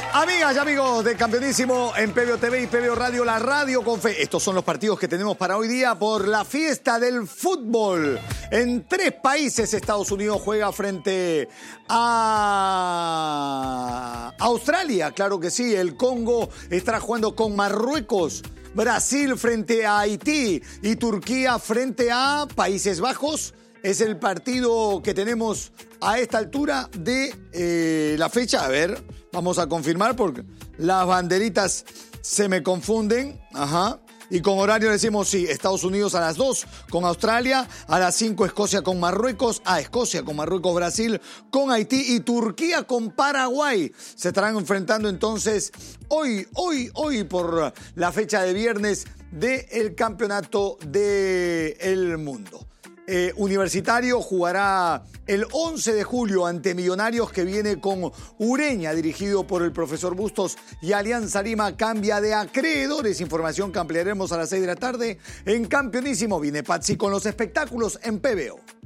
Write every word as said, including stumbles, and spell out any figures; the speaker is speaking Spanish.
Amigas y amigos de Campeonísimo en P B O T V y P B O Radio, la radio con fe. Estos son los partidos que tenemos para hoy día por la fiesta del fútbol. En tres países Estados Unidos juega frente a Australia, claro que sí. El Congo estará jugando con Marruecos. Brasil frente a Haití y Turquía frente a Países Bajos. Es el partido que tenemos a esta altura de eh, la fecha. A ver, vamos a confirmar porque las banderitas se me confunden. Ajá. Y con horario decimos sí, Estados Unidos a las dos con Australia, a las cinco Escocia con Marruecos, a Escocia con Marruecos, Brasil con Haití y Turquía con Paraguay. Se estarán enfrentando entonces hoy, hoy, hoy por la fecha de viernes del Campeonato del Mundo. Eh, Universitario jugará el once de julio ante Millonarios, que viene con Ureña, dirigido por el profesor Bustos, y Alianza Lima cambia de acreedores. Información que ampliaremos a las seis de la tarde en Campeonísimo. Viene Patsy con los espectáculos en P B O.